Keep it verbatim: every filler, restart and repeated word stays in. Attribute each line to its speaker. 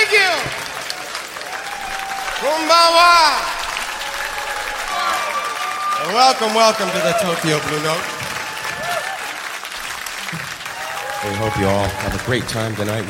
Speaker 1: Thank you. Kumbawa. And welcome, welcome to the Tokyo Blue Note.
Speaker 2: We hope you all have a great time tonight.